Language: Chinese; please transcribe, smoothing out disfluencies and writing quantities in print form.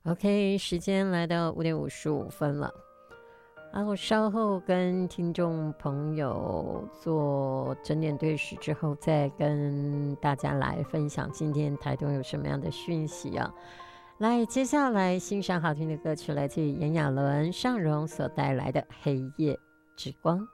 OK，时间来到5:55了。我稍后跟听众朋友做整点对时之后，再跟大家来分享今天台东有什么样的讯息啊。来，接下来欣赏好听的歌曲，来自于炎亚纶、尚荣所带来的《黑夜之光》。